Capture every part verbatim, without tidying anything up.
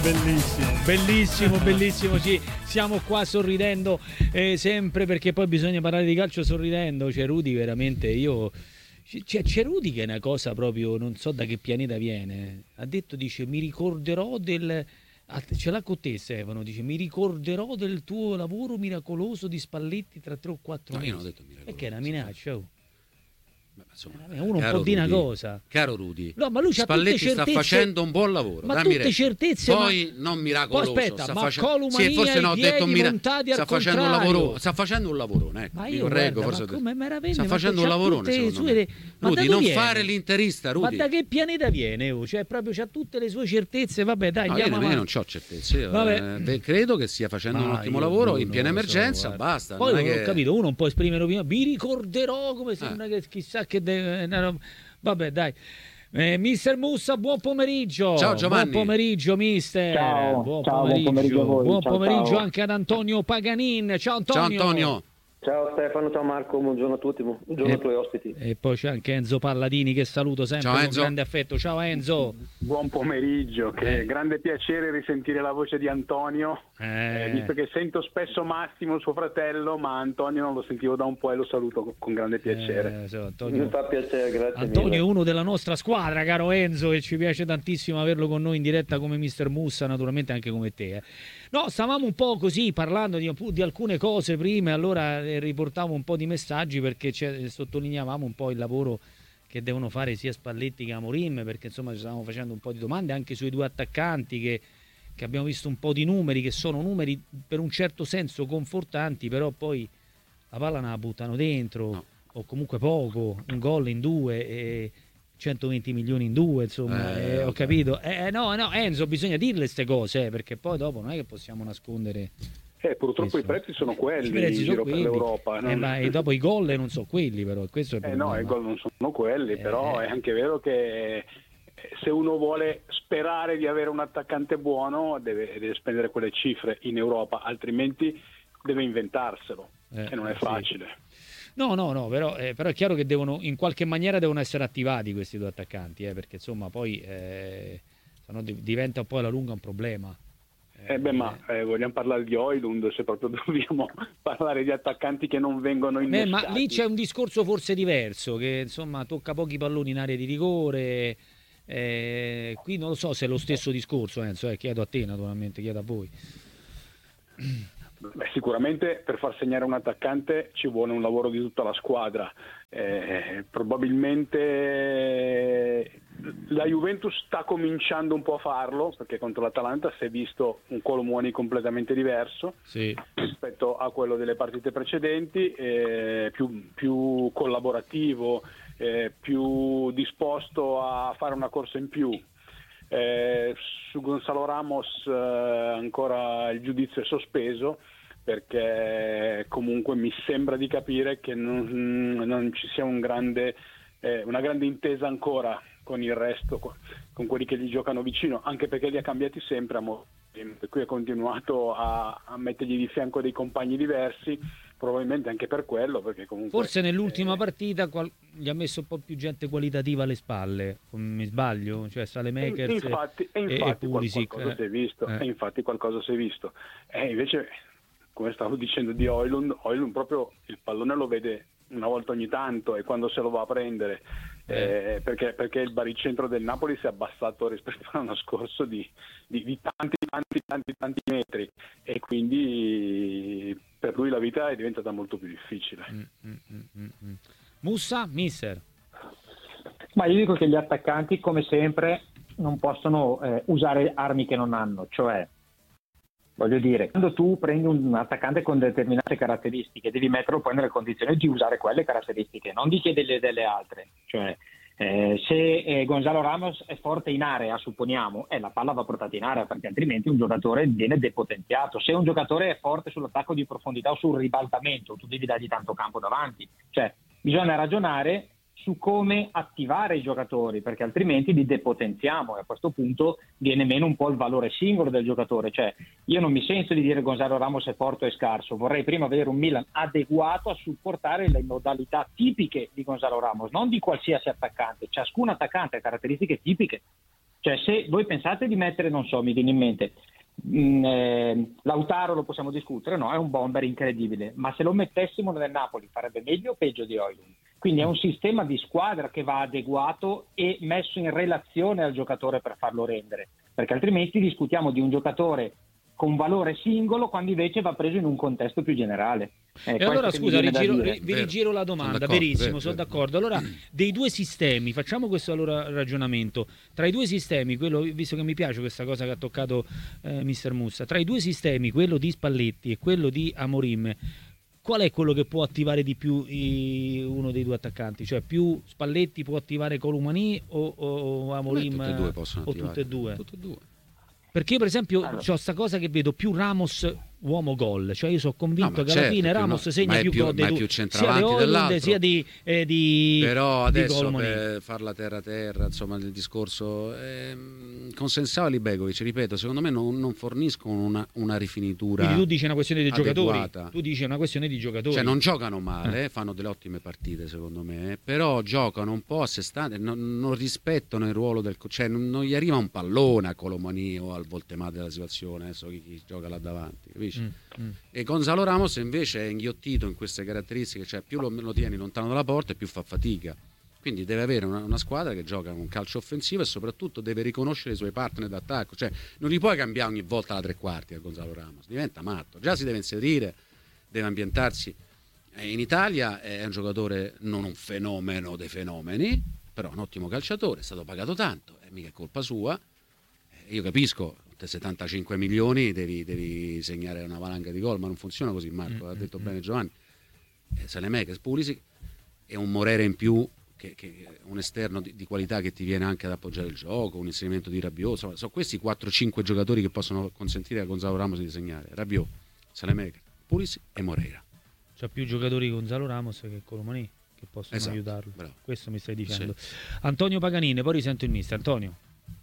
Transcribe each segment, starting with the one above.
Bellissimo, bellissimo, bellissimo. Sì, siamo qua sorridendo eh, sempre, perché poi bisogna parlare di calcio sorridendo. C'è Rudy, veramente, io... C'è, c'è Rudy che è una cosa proprio, non so da che pianeta viene. Ha detto, dice, mi ricorderò del... Ce l'ha con te, Stefano, dice, mi ricorderò del tuo lavoro miracoloso di Spalletti tra tre o quattro no, mesi. Io non ho detto miracoloso. Perché è una minaccia, oh. Beh, insomma, eh, uno un po' Rudy, di una cosa. Caro Rudy, no, ma lui Spalletti sta certezze, facendo un buon lavoro. Ma dammi tutte retta. certezze. Poi ma... non miracoloso. Poi aspetta, sta ma facendo... Columania, sì, forse no, ho detto mira... sta facendo un lavoro. Sta facendo un lavorone. Ecco, ma mi io correggo, guarda, forse ma come meraviglia, sta facendo un lavorone. Sue... Rudy, non viene? fare l'interista, Rudy. Ma da che pianeta viene? Oh? Cioè, proprio c'ha tutte le sue certezze. Vabbè, dai, no, andiamo io, io non ho certezze. Io, eh, credo che stia facendo ma un ottimo lavoro in piena emergenza. So, basta. Poi non non è che... ho capito, uno non può esprimere opinione. Mi ricorderò come sembra eh. che chissà che deve... Vabbè, dai. Eh, mister Mussa, buon pomeriggio. Ciao Giovanni. Buon pomeriggio, mister. Ciao, buon ciao, pomeriggio. buon pomeriggio, a voi. Buon ciao, pomeriggio ciao. anche ad Antonio Paganin. Ciao Antonio. Ciao Antonio. Ciao Stefano, ciao Marco, buongiorno a tutti, buongiorno e, ai tuoi ospiti. E poi c'è anche Enzo Palladini che saluto sempre ciao, con Enzo. grande affetto. Ciao Enzo. Buon pomeriggio, che eh. grande piacere risentire la voce di Antonio, eh. Eh, visto che sento spesso Massimo, suo fratello, ma Antonio non lo sentivo da un po' e lo saluto con grande piacere. Eh, so, Antonio... Mi fa piacere, grazie Antonio mille. è uno della nostra squadra, caro Enzo, e ci piace tantissimo averlo con noi in diretta come mister Mussa, naturalmente anche come te. Eh. No, stavamo un po' così parlando di, di alcune cose prima, e allora riportavo un po' di messaggi perché sottolineavamo un po' il lavoro che devono fare sia Spalletti che Amorim, perché insomma ci stavamo facendo un po' di domande anche sui due attaccanti che, che abbiamo visto un po' di numeri, che sono numeri per un certo senso confortanti, però poi la palla la buttano dentro, no. o comunque poco, un gol in due e centoventi milioni in due, insomma, eh, eh, ho capito. Eh, no, no, Enzo, bisogna dirle queste cose, eh, perché poi dopo non è che possiamo nascondere. Eh, purtroppo questo. I prezzi sono quelli in sono giro quelli. per l'Europa. Non... Eh, ma e dopo i gol non sono quelli, però questo è il eh, no, i gol non sono quelli, eh, però è anche vero che se uno vuole sperare di avere un attaccante buono deve, deve spendere quelle cifre in Europa, altrimenti deve inventarselo, eh, e non è facile. Sì. No, no, no, però, eh, però è chiaro che devono, in qualche maniera devono essere attivati questi due attaccanti, eh, perché insomma poi eh, sennò diventa un po' alla lunga un problema. Eh beh, ma eh, vogliamo parlare di Højlund, se proprio dobbiamo parlare di attaccanti che non vengono innescati. Eh, ma lì c'è un discorso forse diverso, che insomma tocca pochi palloni in area di rigore. Eh, qui non lo so se è lo stesso discorso, Enzo, eh, chiedo a te naturalmente, chiedo a voi. Beh, sicuramente per far segnare un attaccante ci vuole un lavoro di tutta la squadra. Eh, probabilmente la Juventus sta cominciando un po' a farlo, perché contro l'Atalanta si è visto un Colomoni completamente diverso, sì, rispetto a quello delle partite precedenti, eh, più, più collaborativo, eh, più disposto a fare una corsa in più. Eh, su Gonzalo Ramos eh, ancora il giudizio è sospeso, perché comunque mi sembra di capire che non, non ci sia un grande, eh, una grande intesa ancora con il resto, con, con quelli che gli giocano vicino, anche perché li ha cambiati sempre a mo', per cui ha continuato a, a mettergli di fianco dei compagni diversi, probabilmente anche per quello, perché comunque forse nell'ultima eh, partita qual- gli ha messo un po' più gente qualitativa alle spalle, mi sbaglio? Cioè Saelemaekers e infatti, e infatti e Pulisic, qualcosa eh. si è visto, eh. e infatti qualcosa si è visto. E invece, come stavo dicendo di Højlund, Højlund proprio il pallone lo vede una volta ogni tanto, e quando se lo va a prendere, eh, perché, perché il baricentro del Napoli si è abbassato rispetto all'anno scorso di, di, di tanti tanti tanti tanti metri, e quindi per lui la vita è diventata molto più difficile. Mm, mm, mm, mm. Mussa, mister? Ma io dico che gli attaccanti, come sempre, non possono eh, usare armi che non hanno, cioè voglio dire, quando tu prendi un attaccante con determinate caratteristiche, devi metterlo poi nelle condizioni di usare quelle caratteristiche, non di chiederle delle altre. Cioè, eh, se eh, Gonzalo Ramos è forte in area, supponiamo, eh, la palla va portata in area, perché altrimenti un giocatore viene depotenziato. Se un giocatore è forte sull'attacco di profondità o sul ribaltamento, tu devi dargli tanto campo davanti. Cioè, bisogna ragionare su come attivare i giocatori, perché altrimenti li depotenziamo, e a questo punto viene meno un po' il valore singolo del giocatore. Cioè, io non mi sento di dire Gonzalo Ramos è forte o è scarso, vorrei prima avere un Milan adeguato a supportare le modalità tipiche di Gonzalo Ramos, non di qualsiasi attaccante. Ciascun attaccante ha caratteristiche tipiche. Cioè, se voi pensate di mettere, non so, mi viene in mente, mh, eh, Lautaro lo possiamo discutere, no? È un bomber incredibile, ma se lo mettessimo nel Napoli farebbe meglio o peggio di Højlund? Quindi è un sistema di squadra che va adeguato e messo in relazione al giocatore per farlo rendere, perché altrimenti discutiamo di un giocatore con valore singolo quando invece va preso in un contesto più generale. Eh, e allora scusa, rigiro, vi rigiro la domanda. Sono verissimo, vero, sono vero. d'accordo. Allora, dei due sistemi, facciamo questo allora ragionamento, tra i due sistemi, quello, visto che mi piace questa cosa che ha toccato eh, mister Mussa, tra i due sistemi, quello di Spalletti e quello di Amorim, qual è quello che può attivare di più i, uno dei due attaccanti? Cioè più Spalletti può attivare Colomani o, o Amorim? Tutte e due possono o attivare. Tutte e due? Tutte e due. Perché io per esempio allora. c'ho sta cosa che vedo più Ramos uomo gol, cioè io sono convinto no, che certo, alla fine più Ramos no, segna più, più gol dei più sia di Højlund sia di, eh, di però adesso di per farla terra terra, insomma, il discorso eh, Consensao e Libegovic, ripeto, secondo me non, non forniscono una, una rifinitura. Quindi tu dici una questione di adeguata. giocatori, tu dici una questione di giocatori, cioè non giocano male, eh. fanno delle ottime partite secondo me, però giocano un po' a sé stanti, non, non rispettano il ruolo del, cioè non, non gli arriva un pallone a Colomani o al Voltemà della situazione, adesso chi, chi gioca là davanti, capisci? Mm, mm. E Gonzalo Ramos invece è inghiottito in queste caratteristiche, cioè più lo, lo tieni lontano dalla porta e più fa fatica, quindi deve avere una, una squadra che gioca un calcio offensivo e soprattutto deve riconoscere i suoi partner d'attacco, cioè non gli puoi cambiare ogni volta la tre quarti a Gonzalo Ramos, diventa matto, già si deve inserire, deve ambientarsi. In Italia è un giocatore non un fenomeno dei fenomeni, però un ottimo calciatore, è stato pagato tanto, è mica colpa sua, io capisco, settantacinque milioni devi, devi segnare una valanga di gol, ma non funziona così, Marco, ha detto bene Giovanni. eh, Saelemaekers, Pulisic e un Morera in più, che, che un esterno di, di qualità che ti viene anche ad appoggiare il gioco, un inserimento di Rabiot, insomma, sono questi quattro cinque giocatori che possono consentire a Gonzalo Ramos di segnare: Rabiot, Saelemaekers, Pulisic e Morera. C'ha più giocatori Gonzalo Ramos che Colomani che possono esatto, aiutarlo, bravo. Questo mi stai dicendo. Sì. Antonio Paganini, poi risento il mister. Antonio.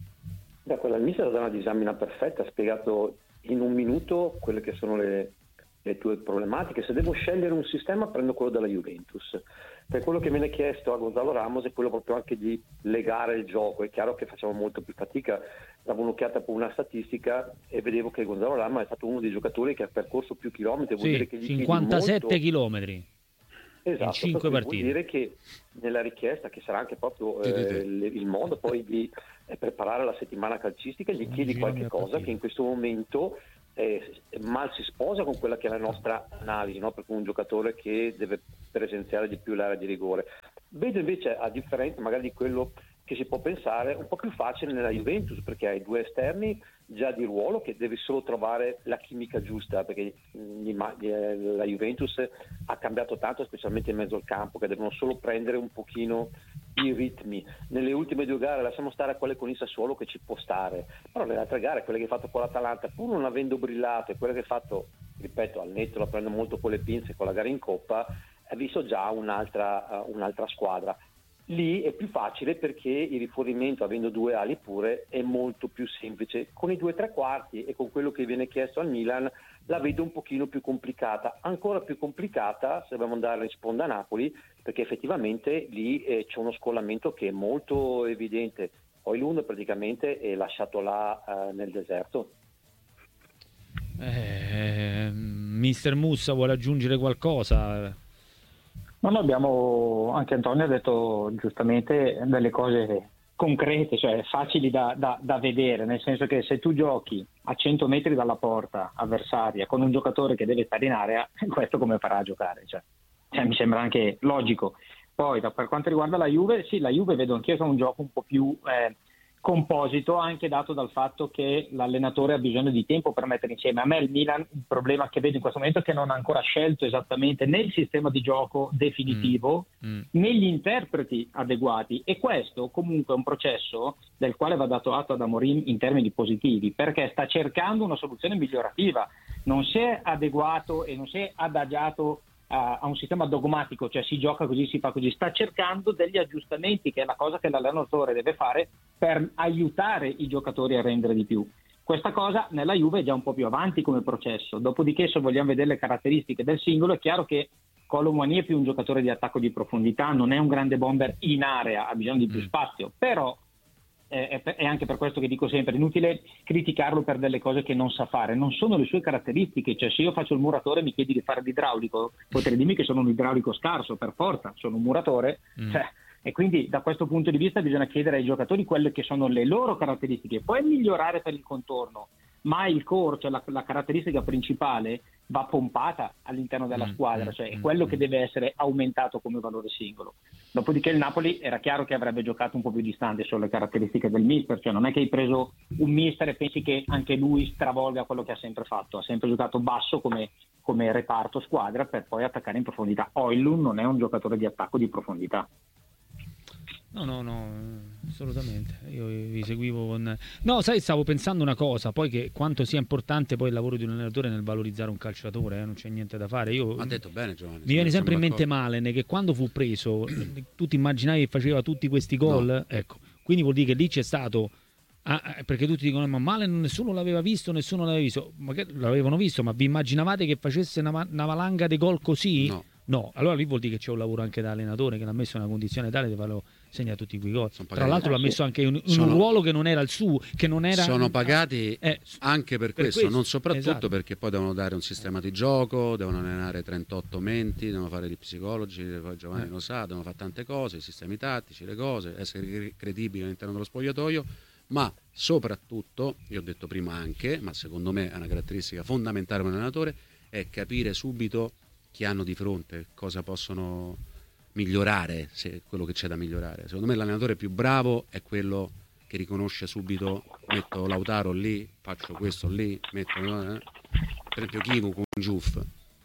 Beh, quella del mister è una disamina perfetta, ha spiegato in un minuto quelle che sono le, le tue problematiche. Se devo scegliere un sistema prendo quello della Juventus, per quello che viene chiesto a Gonzalo Ramos è quello proprio anche di legare il gioco. È chiaro che facciamo molto più fatica, davo un'occhiata per una statistica e vedevo che Gonzalo Ramos è stato uno dei giocatori che ha percorso più chilometri, vuol sì, dire che gli cinquantasette molto... chilometri. Esatto, in cinque partite. Vuol dire che nella richiesta, che sarà anche proprio eh, il, il modo poi di eh, preparare la settimana calcistica, gli chiedi qualche cosa che in questo momento eh, mal si sposa con quella che è la nostra analisi, no? Perché un giocatore che deve presenziare di più l'area di rigore. Vedo invece, a differenza magari di quello che si può pensare, un po' più facile nella Juventus, perché hai due esterni già di ruolo che devi solo trovare la chimica giusta, perché la Juventus ha cambiato tanto, specialmente in mezzo al campo, che devono solo prendere un pochino i ritmi. Nelle ultime due gare lasciamo stare a quelle con il Sassuolo, che ci può stare, però nelle altre gare, quelle che hai fatto con l'Atalanta, pur non avendo brillato, e quelle che hai fatto, ripeto, al netto la prendo molto con le pinze con la gara in Coppa, hai visto già un'altra, uh, un'altra squadra. Lì è più facile perché il rifornimento, avendo due ali pure, è molto più semplice. Con i due tre quarti e con quello che viene chiesto al Milan la vedo un pochino più complicata, ancora più complicata se dobbiamo andare in sponda Napoli, perché effettivamente lì eh, c'è uno scollamento che è molto evidente. Poi l'uno praticamente è lasciato là eh, nel deserto. Eh, mister Mussa vuole aggiungere qualcosa? No, no, abbiamo, anche Antonio ha detto giustamente delle cose concrete, cioè facili da, da, da vedere, nel senso che se tu giochi a cento metri dalla porta avversaria con un giocatore che deve stare in area, questo come farà a giocare? Cioè, cioè, mi sembra anche logico. Poi da, per quanto riguarda la Juve, sì, la Juve vedo anch'io che è un gioco un po' più eh, composito, anche dato dal fatto che l'allenatore ha bisogno di tempo per mettere insieme. A me il Milan, il problema che vedo in questo momento è che non ha ancora scelto esattamente né il sistema di gioco definitivo mm. Mm. né gli interpreti adeguati, e questo comunque è un processo del quale va dato atto ad Amorim in termini positivi, perché sta cercando una soluzione migliorativa, non si è adeguato e non si è adagiato a un sistema dogmatico, cioè si gioca così, si fa così, sta cercando degli aggiustamenti, che è la cosa che l'allenatore deve fare per aiutare i giocatori a rendere di più. Questa cosa nella Juve è già un po' più avanti come processo, dopodiché se vogliamo vedere le caratteristiche del singolo è chiaro che Colomani è più un giocatore di attacco di profondità, non è un grande bomber in area, ha bisogno di più spazio, però è, è anche per questo che dico sempre, inutile criticarlo per delle cose che non sa fare, non sono le sue caratteristiche, cioè se io faccio il muratore e mi chiedi di fare l'idraulico, potrei dirmi che sono un idraulico scarso, per forza, sono un muratore, mm. cioè, e quindi da questo punto di vista bisogna chiedere ai giocatori quelle che sono le loro caratteristiche, poi migliorare per il contorno, ma il core, cioè la, la caratteristica principale, va pompata all'interno della squadra, cioè è quello che deve essere aumentato come valore singolo. Dopodiché il Napoli era chiaro che avrebbe giocato un po' più distante sulle caratteristiche del mister, cioè non è che hai preso un mister e pensi che anche lui stravolga quello che ha sempre fatto, ha sempre giocato basso come, come reparto squadra per poi attaccare in profondità. Højlund non è un giocatore di attacco di profondità. No, no, no, assolutamente. Io vi seguivo con... No, sai, stavo pensando una cosa, poi che quanto sia importante poi il lavoro di un allenatore nel valorizzare un calciatore, eh? Non c'è niente da fare. Io... Ha detto bene Giovanni. Mi viene sempre in mente Malen, che quando fu preso, tu ti immaginavi che faceva tutti questi gol? No. Ecco, quindi vuol dire che lì c'è stato... Ah, perché tutti dicono ma Malen nessuno l'aveva visto, nessuno l'aveva visto. Ma che l'avevano visto, ma vi immaginavate che facesse una, una valanga di gol così? No. No, allora lì vuol dire che c'è un lavoro anche da allenatore che l'ha messo in una condizione tale di farlo segnare tutti quei gol. Tra l'altro l'ha messo anche in, in sono, un ruolo che non era il suo, che non era... Sono pagati eh, anche per, per questo, questo, non soprattutto esatto. Perché poi devono dare un sistema di gioco, devono allenare trentotto menti, devono fare gli psicologi, poi Giovanni eh. lo sa, devono fare tante cose, i sistemi tattici, le cose, essere credibili all'interno dello spogliatoio, ma soprattutto, io ho detto prima anche, ma secondo me è una caratteristica fondamentale per un allenatore, è capire subito chi hanno di fronte, cosa possono migliorare, se quello che c'è da migliorare. Secondo me l'allenatore più bravo è quello che riconosce subito, metto Lautaro lì, faccio questo lì, metto eh. per esempio Chivu con Giuff,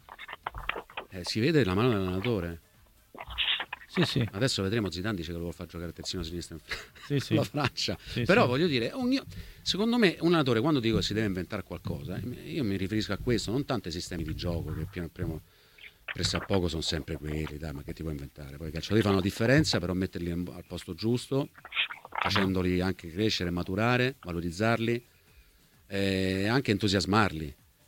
eh, si vede la mano dell'allenatore. Sì, sì. Adesso vedremo, Zidane dice che lo vuole far giocare terzino sinistra sì, sì. la Francia, sì, però sì. voglio dire, ogni... secondo me un allenatore quando dico che si deve inventare qualcosa, io mi riferisco a questo, non tanto ai sistemi di gioco che piano piano presso a poco sono sempre quelli, dai, ma che ti puoi inventare? Poi i calciatori fanno la differenza, però metterli al posto giusto, facendoli anche crescere, maturare, valorizzarli e anche entusiasmarli,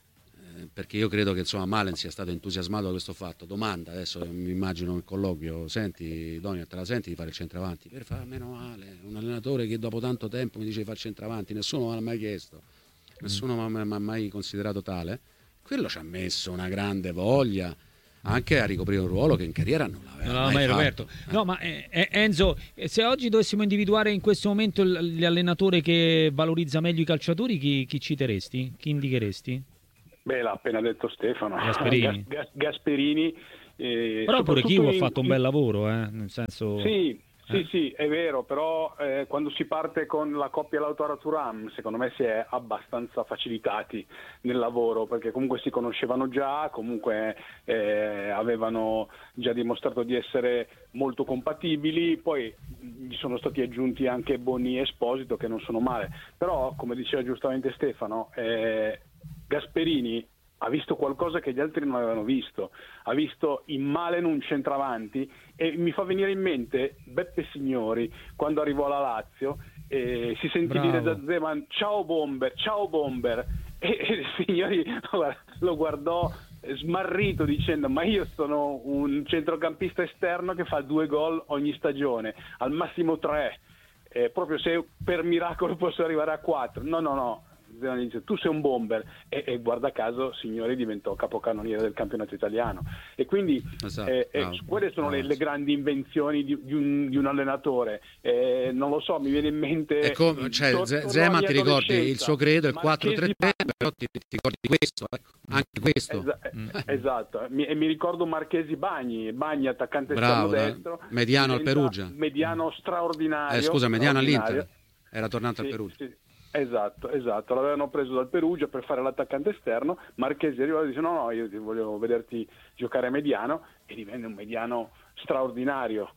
eh, perché io credo che insomma Malen sia stato entusiasmato da questo fatto. Domanda, adesso mi immagino il colloquio, senti Donia, te la senti di fare il centravanti? Per fare meno male, un allenatore che dopo tanto tempo mi dice di fare il centravanti, nessuno me l'ha mai chiesto, nessuno mi ha mai considerato tale, quello ci ha messo una grande voglia anche a ricoprire un ruolo che in carriera non l'aveva non mai, mai fatto. Roberto. Eh. No, ma eh, Enzo, se oggi dovessimo individuare in questo momento l'allenatore che valorizza meglio i calciatori, chi, chi citeresti? Chi indicheresti? Beh, l'ha appena detto Stefano. Gasperini. Gas, Gasperini eh, Però pure Chivu in... ha fatto un bel lavoro, eh, nel senso... Sì. Sì, Eh. sì, è vero, però eh, quando si parte con la coppia Lautaro-Thuram, secondo me si è abbastanza facilitati nel lavoro, perché comunque si conoscevano già, comunque eh, avevano già dimostrato di essere molto compatibili, poi gli sono stati aggiunti anche Boni e Esposito che non sono male, però come diceva giustamente Stefano, eh, Gasperini ha visto qualcosa che gli altri non avevano visto, ha visto in Malen un centravanti e mi fa venire in mente Beppe Signori quando arrivò alla Lazio e si sentì Bravo. dire da Zeman ciao Bomber, ciao Bomber e, e Signori lo guardò smarrito dicendo ma io sono un centrocampista esterno che fa due gol ogni stagione, al massimo tre, eh, proprio se per miracolo posso arrivare a quattro, no no no. Dice, tu sei un bomber e, e guarda caso Signori diventò capocannoniere del campionato italiano e quindi esatto, eh, bravo, eh, quelle sono bravo. le, le grandi invenzioni di, di, un, di un allenatore, eh, non lo so, mi viene in mente come, cioè, to- Zeman ti ricordi il suo credo è il quattro tre tre, però ti, ti ricordi questo, ecco, anche questo Esa- mm. esatto, mi, e mi ricordo Marchesi Bagni Bagni attaccante bravo, esterno destro, mediano al Perugia, mediano straordinario, eh, scusa mediano straordinario. all'Inter, era tornato Sì, al Perugia sì. Esatto, esatto, l'avevano preso dal Perugia per fare l'attaccante esterno, Marchesi arrivò e dice no no io ti voglio vederti giocare mediano e divenne un mediano straordinario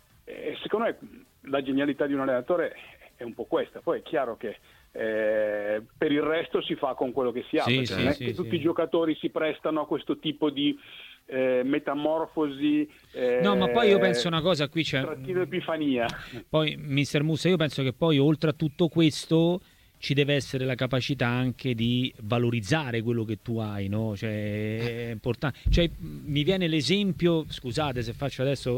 e secondo me la genialità di un allenatore è un po' questa, poi è chiaro che eh, per il resto si fa con quello che si ha, sì, perché sì, non è sì, che sì. tutti i giocatori si prestano a questo tipo di eh, metamorfosi, eh, No, ma poi io penso una cosa, qui c'è trattino epifania. Poi mister Mussa, io penso che poi oltre a tutto questo ci deve essere la capacità anche di valorizzare quello che tu hai, no? Cioè, è importante. Cioè, mi viene l'esempio, scusate se faccio adesso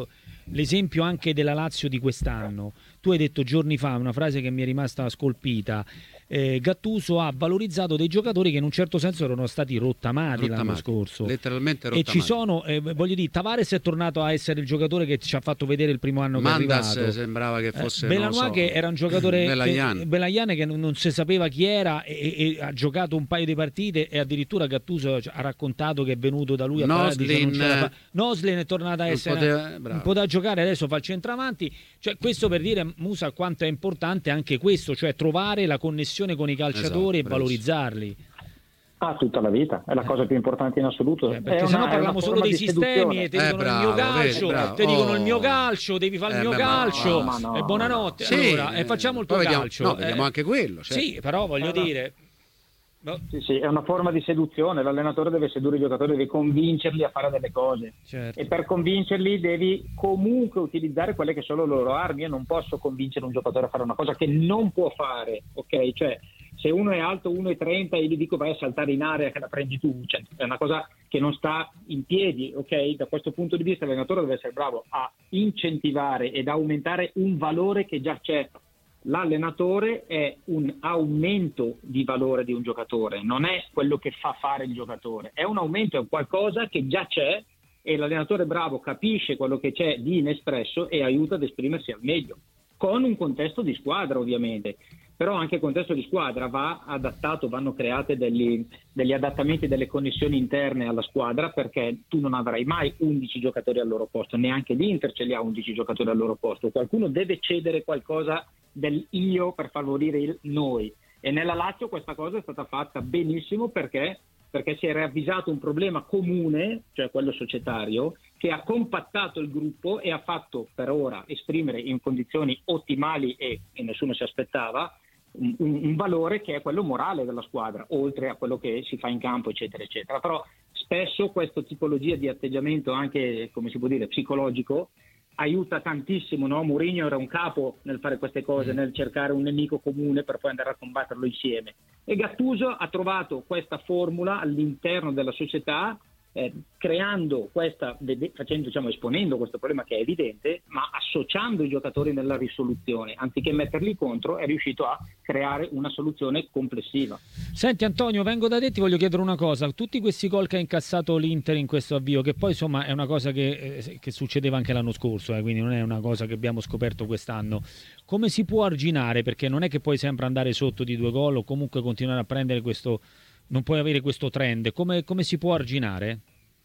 l'esempio anche della Lazio di quest'anno. Tu hai detto giorni fa una frase che mi è rimasta scolpita. Eh, Gattuso ha valorizzato dei giocatori che in un certo senso erano stati rottamati, rottamati l'anno scorso, letteralmente rottamati. E ci sono, eh, voglio dire, Tavares è tornato a essere il giocatore che ci ha fatto vedere il primo anno Mandas che è arrivato. sembrava che fosse eh, Belanois, so, che era un giocatore Belayan che, Belayan, che non, non si sapeva chi era e, e, e ha giocato un paio di partite, e addirittura Gattuso ha raccontato che è venuto da lui a Noslin, fa... Noslin è tornato a essere poteva, un po' da giocare, adesso fa il centravanti. Cioè, questo per dire, Musa, quanto è importante anche questo, cioè trovare la connessione con i calciatori, esatto, e valorizzarli. Ah, tutta la vita, è la cosa più importante in assoluto. Cioè, perché sennò parliamo solo dei di sistemi e ti eh, dicono bravo, il mio calcio, vedi, ti dicono oh. il mio calcio, devi fare eh, il mio beh, calcio, ma no, e buonanotte. Sì, allora, e facciamo il tuo vediamo, calcio. No, vediamo eh, anche quello. Certo. Sì, però voglio no, no. dire... No. Sì, sì, è una forma di seduzione, l'allenatore deve sedurre i giocatori, deve convincerli a fare delle cose, certo. E per convincerli devi comunque utilizzare quelle che sono le loro armi. Io non posso convincere un giocatore a fare una cosa che non può fare, ok? Cioè, se uno è alto uno e trenta e gli dico vai a saltare in area che la prendi tu, cioè, è una cosa che non sta in piedi, ok? Da questo punto di vista l'allenatore deve essere bravo a incentivare ed aumentare un valore che già c'è. L'allenatore è un aumento di valore di un giocatore, non è quello che fa fare il giocatore, è un aumento, è qualcosa che già c'è, e l'allenatore bravo capisce quello che c'è di inespresso e aiuta ad esprimersi al meglio, con un contesto di squadra ovviamente. Però anche il contesto di squadra va adattato, vanno create degli, degli adattamenti, delle connessioni interne alla squadra, perché tu non avrai mai undici giocatori al loro posto, neanche l'Inter ce li ha undici giocatori al loro posto, qualcuno deve cedere qualcosa del io per favorire il noi, e nella Lazio questa cosa è stata fatta benissimo perché perché si è ravvisato un problema comune, cioè quello societario, che ha compattato il gruppo e ha fatto per ora esprimere in condizioni ottimali e, e nessuno si aspettava un, un valore che è quello morale della squadra, oltre a quello che si fa in campo, eccetera, eccetera. Però spesso questa tipologia di atteggiamento, anche, come si può dire, psicologico, aiuta tantissimo, no? Mourinho era un capo nel fare queste cose, nel cercare un nemico comune per poi andare a combatterlo insieme, e Gattuso ha trovato questa formula all'interno della società, eh, creando questa, facendo, diciamo, esponendo questo problema che è evidente, ma associando i giocatori nella risoluzione, anziché metterli contro, è riuscito a creare una soluzione complessiva. Senti Antonio, vengo da te, ti voglio chiedere una cosa. Tutti questi gol che ha incassato l'Inter in questo avvio, che poi insomma è una cosa che, eh, che succedeva anche l'anno scorso, eh, quindi non è una cosa che abbiamo scoperto quest'anno, come si può arginare? Perché non è che puoi sempre andare sotto di due gol o comunque continuare a prendere questo, non puoi avere questo trend. Come, come si può arginare?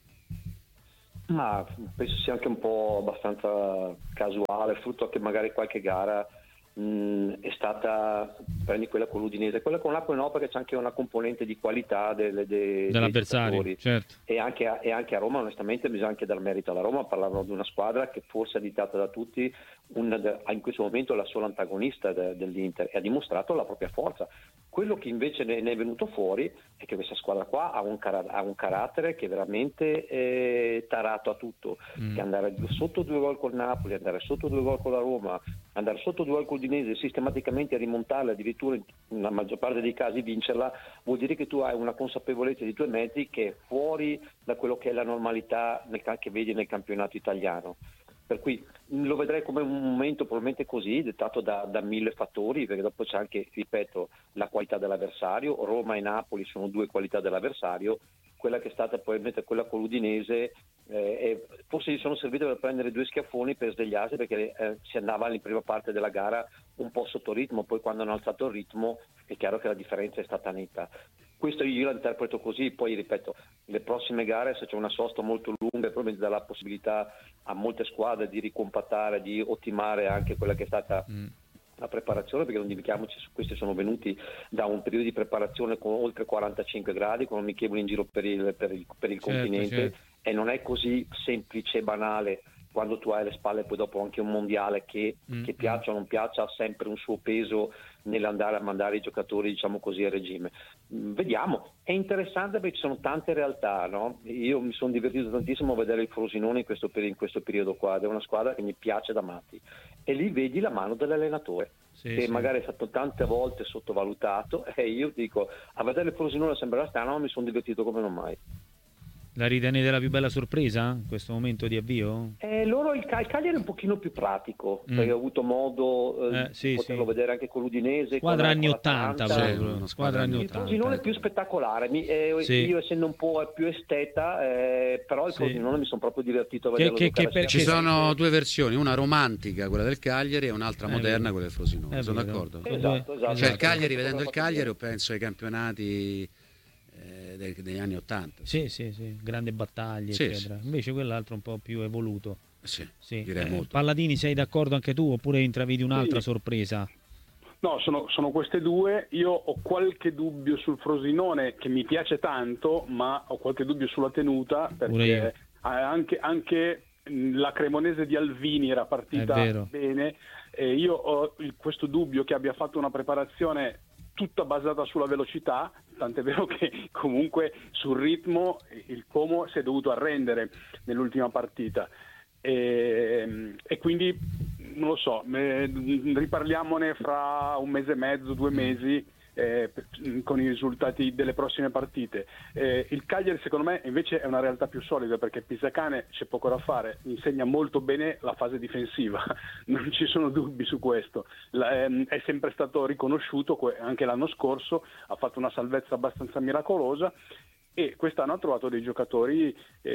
Ma penso sia anche un po' abbastanza casuale, frutto che magari qualche gara mh, è stata, prendi quella con l'Udinese, quella con l'Apoli no, perché c'è anche una componente di qualità delle, de, dell'avversario, certo. E anche, a, e anche a Roma, onestamente bisogna anche dar merito alla Roma, parlavano di una squadra che forse è additata da tutti un, in questo momento la sola antagonista de, dell'Inter, e ha dimostrato la propria forza. Quello che invece ne, ne è venuto fuori è che questa squadra qua ha un, car- ha un carattere che è veramente è tarato a tutto, mm. che andare sotto due gol col Napoli, andare sotto due gol con la Roma, andare sotto due gol col Udinese, sistematicamente a rimontarla, addirittura nella maggior parte dei casi vincerla, vuol dire che tu hai una consapevolezza dei tuoi mezzi che è fuori da quello che è la normalità nel, che vedi nel campionato italiano. Per cui lo vedrei come un momento probabilmente così, dettato da, da mille fattori, perché dopo c'è anche, ripeto, la qualità dell'avversario. Roma e Napoli sono due qualità dell'avversario, quella che è stata probabilmente quella con l'Udinese, eh, e forse gli sono servite per prendere due schiaffoni per svegliarsi, perché eh, si andava in prima parte della gara un po' sotto ritmo, poi quando hanno alzato il ritmo è chiaro che la differenza è stata netta. Questo io la interpreto così, poi ripeto, le prossime gare, se c'è una sosta molto lunga, probabilmente dà la possibilità a molte squadre di ricompattare, di ottimare anche quella che è stata mm. la preparazione, perché non dimentichiamoci, questi sono venuti da un periodo di preparazione con oltre quarantacinque gradi, con amichevoli in giro per il, per il, per il certo, continente, certo. E non è così semplice e banale quando tu hai alle spalle poi dopo anche un mondiale che, mm. che piaccia o non piaccia, ha sempre un suo peso nell'andare a mandare i giocatori, diciamo così, a regime. Vediamo, è interessante perché ci sono tante realtà, no? Io mi sono divertito tantissimo a vedere il Frosinone in questo, in questo periodo qua, ed è una squadra che mi piace da matti, e lì vedi la mano dell'allenatore, sì, che sì. magari è stato tante volte sottovalutato, e io dico, a vedere il Frosinone sembrerà strano, ma mi sono divertito come non mai. La ritenete la più bella sorpresa in questo momento di avvio? Eh, loro il, il Cagliari è un pochino più pratico, mm. perché ho avuto modo eh, eh, sì, di poterlo sì. vedere anche con l'Udinese. Squadra con, anni con ottanta, sì, una squadra anni ottanta. Il Frosinone è più spettacolare, mi, eh, sì. io essendo un po' più esteta, eh, però il sì. Frosinone mi sono proprio divertito a vederlo. Che, che, che ci sono due versioni, una romantica, quella del Cagliari, e un'altra è moderna, vero. quella del Frosinone. È sono vero. d'accordo? Esatto, esatto. Cioè il Cagliari, vedendo il Cagliari, penso ai campionati degli anni ottanta. Sì, sì, sì, grandi battaglie, sì, eccetera. Sì. Invece quell'altro un po' più evoluto. Sì, sì. direi eh, molto. Palladini, sei d'accordo anche tu oppure intravedi un'altra sì. sorpresa? No, sono, sono queste due. Io ho qualche dubbio sul Frosinone, che mi piace tanto, ma ho qualche dubbio sulla tenuta, perché anche, anche la Cremonese di Alvini era partita bene. E io ho questo dubbio che abbia fatto una preparazione tutta basata sulla velocità, tant'è vero che comunque sul ritmo il Como si è dovuto arrendere nell'ultima partita e, e quindi non lo so, riparliamone fra un mese e mezzo, due mesi eh, con i risultati delle prossime partite. Eh, il Cagliari secondo me invece è una realtà più solida, perché Pisacane, c'è poco da fare, insegna molto bene la fase difensiva, non ci sono dubbi su questo. La, ehm, è sempre stato riconosciuto, anche l'anno scorso ha fatto una salvezza abbastanza miracolosa, e quest'anno ha trovato dei giocatori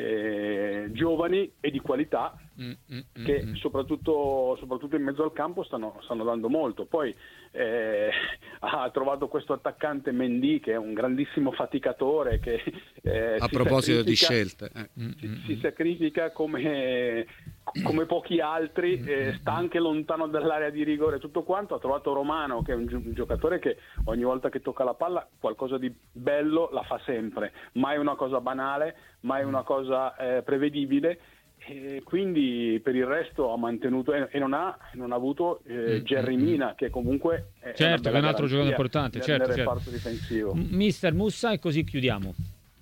eh, giovani e di qualità mm, mm, che mm. Soprattutto, soprattutto in mezzo al campo stanno, stanno dando molto. Poi eh, ha trovato questo attaccante Mendy, che è un grandissimo faticatore, che eh, a proposito di scelte eh. si, si sacrifica come, come pochi altri, eh, sta anche lontano dall'area di rigore, tutto quanto. Ha trovato Romano, che è un, gi- un giocatore che ogni volta che tocca la palla qualcosa di bello la fa sempre, mai una cosa banale, mai una cosa eh, prevedibile, e quindi per il resto ha mantenuto e non ha, non ha avuto eh, Jerry Mina, che comunque è certo, una è un altro giocatore importante nel, certo, nel certo. reparto difensivo. Mister Mussa, e così chiudiamo.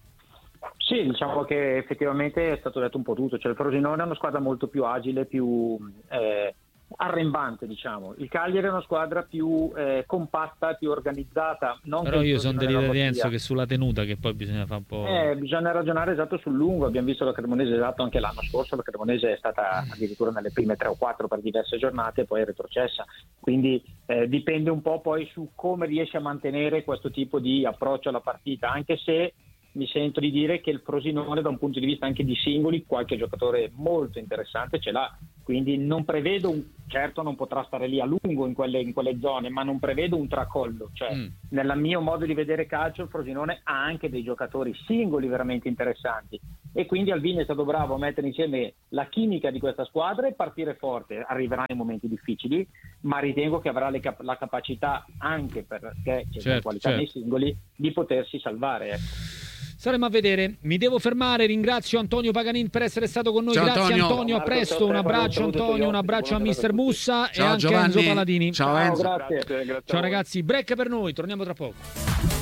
Sì, diciamo che effettivamente è stato detto un po' tutto, cioè il Frosinone è una squadra molto più agile, più eh, arrembante, diciamo. Il Cagliari è una squadra più eh, compatta, più organizzata. Non Però io sono dell'idea di Enzo che sulla tenuta che poi bisogna fare un po'... Eh, bisogna ragionare esatto sul lungo. Abbiamo visto la Cremonese esatto anche l'anno scorso, la Cremonese è stata addirittura nelle prime tre o quattro per diverse giornate e poi è retrocessa. Quindi eh, dipende un po' poi su come riesce a mantenere questo tipo di approccio alla partita, anche se mi sento di dire che il Frosinone da un punto di vista anche di singoli qualche giocatore molto interessante ce l'ha, quindi non prevedo un, certo non potrà stare lì a lungo in quelle, in quelle zone, ma non prevedo un tracollo, cioè mm. nel mio modo di vedere calcio il Frosinone ha anche dei giocatori singoli veramente interessanti, e quindi Alvini è stato bravo a mettere insieme la chimica di questa squadra e partire forte. Arriverà in momenti difficili, ma ritengo che avrà le cap- la capacità, anche perché c'è certo, qualità certo. nei singoli, di potersi salvare, ecco. Saremo a vedere. Mi devo fermare. Ringrazio Antonio Paganin per essere stato con noi. Ciao, Grazie Antonio, Antonio, a presto. Un abbraccio Antonio, un abbraccio a mister Mussa e anche Giovanni. Enzo Palladini. Ciao Enzo. Grazie. Grazie, grazie Ciao ragazzi, break per noi, torniamo tra poco.